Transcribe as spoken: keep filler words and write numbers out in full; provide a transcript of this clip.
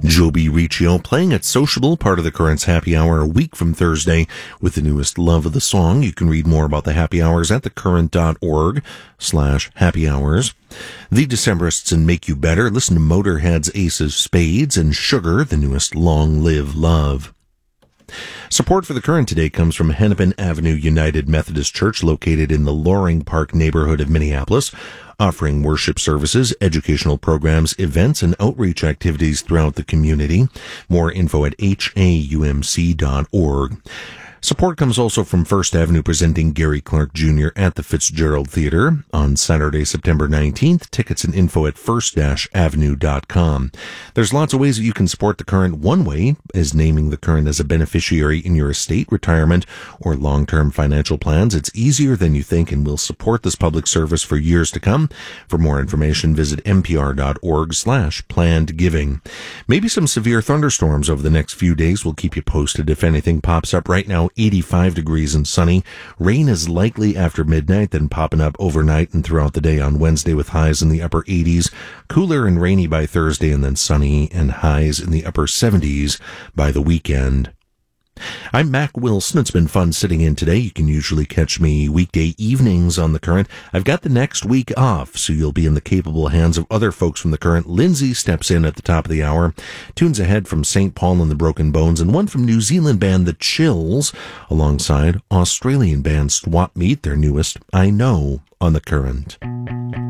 Joby Riccio playing at Sociable, part of the Current's Happy Hour, a week from Thursday with the newest Love of the Song. You can read more about the Happy Hours at thecurrent.org slash happy hours. The Decemberists and Make You Better. Listen to Motorhead's Ace of Spades and Sugar, the newest Long Live Love. Support for the Current today comes from Hennepin Avenue United Methodist Church, located in the Loring Park neighborhood of Minneapolis, offering worship services, educational programs, events, and outreach activities throughout the community. More info at h a u m c dot org. Support comes also from First Avenue, presenting Gary Clark Junior at the Fitzgerald Theater on Saturday, September nineteenth. Tickets and info at first avenue dot com. There's lots of ways that you can support the Current. One way is naming the Current as a beneficiary in your estate, retirement, or long-term financial plans. It's easier than you think and will support this public service for years to come. For more information, visit npr.org slash planned giving. Maybe some severe thunderstorms over the next few days. We'll keep you posted if anything pops up. Right now, eighty-five degrees and sunny. Rain is likely after midnight, then popping up overnight and throughout the day on Wednesday with highs in the upper eighties. Cooler and rainy by Thursday, and then sunny and highs in the upper seventies by the weekend. I'm Mac Wilson. It's been fun sitting in today. You can usually catch me weekday evenings on The Current. I've got the next week off, so you'll be in the capable hands of other folks from The Current. Lindsay steps in at the top of the hour. Tunes ahead from Saint Paul and the Broken Bones, and one from New Zealand band The Chills, alongside Australian band Swap Meet, their newest I Know, on The Current.